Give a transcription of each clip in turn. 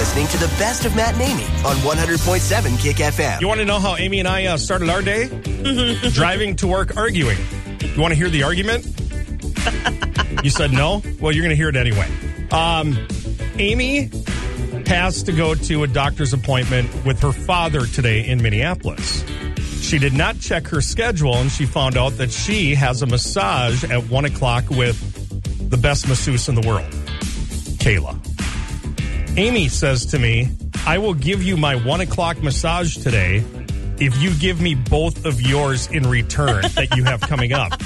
listening to the best of Matt and Amy on 100.7 Kick FM. You want to know how Amy and I started our day? Driving to work, arguing. You want to hear the argument? You said no? Well, you're going to hear it anyway. Amy has to go to a doctor's appointment with her father today in Minneapolis. She did not check her schedule, and she found out that she has a massage at 1 o'clock with the best masseuse in the world, Kayla. Amy says to me, I will give you my 1 o'clock massage today if you give me both of yours in return that you have coming up.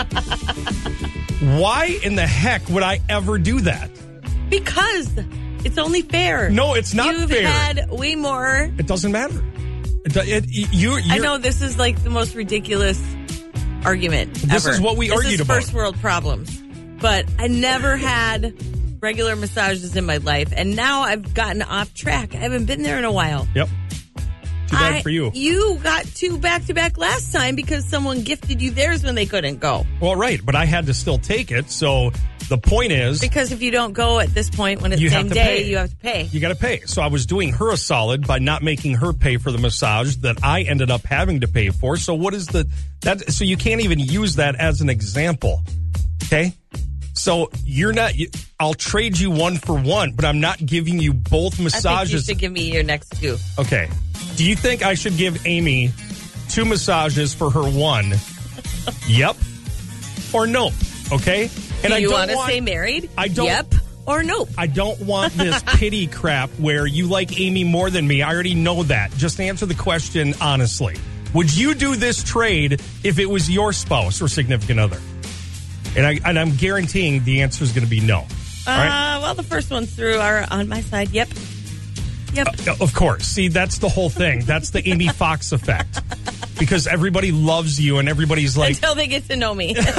Why in the heck would I ever do that? Because it's only fair. No, it's not fair. You've had way more. It doesn't matter. I know this is like the most ridiculous argument ever. This is what we argued about. First world problems. But I never had regular massages in my life, and now I've gotten off track. I haven't been there in a while. Yep. Too bad for you. You got 2 back-to-back last time because someone gifted you theirs when they couldn't go. Well, right, but I had to still take it, so the point is... Because if you don't go at this point when it's the same day, you have to pay. You got to pay. So I was doing her a solid by not making her pay for the massage that I ended up having to pay for. So what is so you can't even use that as an example, okay? So you're not... I'll trade you 1 for 1, but I'm not giving you both massages. I think you should give me your next 2. Okay. Do you think I should give Amy 2 massages for her 1? Yep. Or nope. Okay? And Do you want to say married? I don't. Yep or nope. I don't want this pity crap where you like Amy more than me. I already know that. Just answer the question honestly. Would you do this trade if it was your spouse or significant other? And I'm guaranteeing the answer is going to be no. All right? Well, the first ones through are on my side. Yep. Of course. See, that's the whole thing. That's the Amy Fox effect. Because everybody loves you and everybody's like... Until they get to know me. You're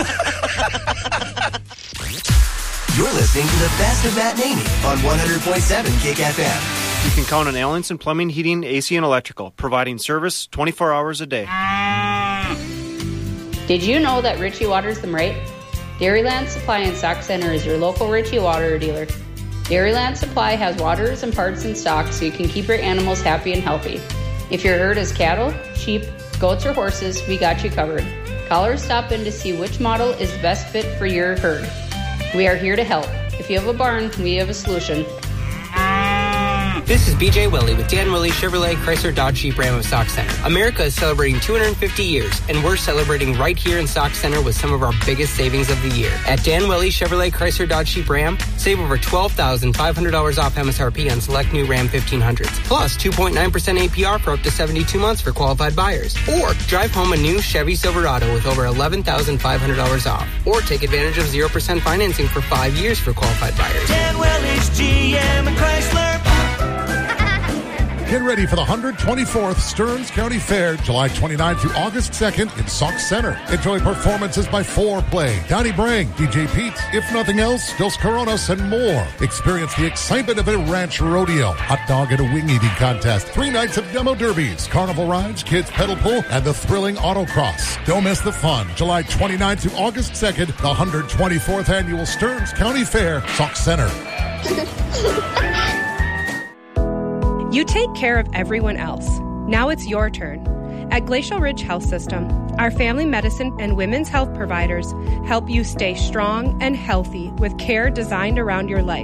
listening to the best of Matt and Amy on 100.7 Kick FM. You can count on Allenson Plumbing, Heating, AC, and Electrical, providing service 24 hours a day. Did you know that Ritchie waters them right? Dairyland Supply and Stock Center is your local Ritchie water dealer. Dairyland Supply has waters and parts in stock so you can keep your animals happy and healthy. If your herd is cattle, sheep, goats, or horses, we got you covered. Call or stop in to see which model is the best fit for your herd. We are here to help. If you have a barn, we have a solution. This is BJ Willie with Dan Willie Chevrolet Chrysler Dodge Jeep Ram of Stock Center. America is celebrating 250 years, and we're celebrating right here in Stock Center with some of our biggest savings of the year. At Dan Willie Chevrolet Chrysler Dodge Jeep Ram, save over $12,500 off MSRP on select new Ram 1500s, plus 2.9% APR for up to 72 months for qualified buyers. Or drive home a new Chevy Silverado with over $11,500 off. Or take advantage of 0% financing for 5 years for qualified buyers. Dan Willie's GM and Chrysler. Get ready for the 124th Stearns County Fair, July 29th through August 2nd in Sauk Center. Enjoy performances by Foreplay, Donnie Brang, DJ Pete, if nothing else, Dos Coronas, and more. Experience the excitement of a ranch rodeo, hot dog and a wing eating contest, 3 nights of demo derbies, carnival rides, kids pedal pool, and the thrilling autocross. Don't miss the fun. July 29th through August 2nd, the 124th Annual Stearns County Fair, Sauk Center. You take care of everyone else. Now it's your turn. At Glacial Ridge Health System, our family medicine and women's health providers help you stay strong and healthy with care designed around your life.